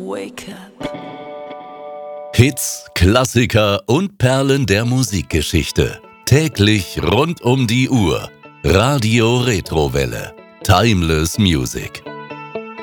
wake up. Hits, Klassiker und Perlen der Musikgeschichte. Täglich rund um die Uhr. Radio Retrowelle. Timeless Music.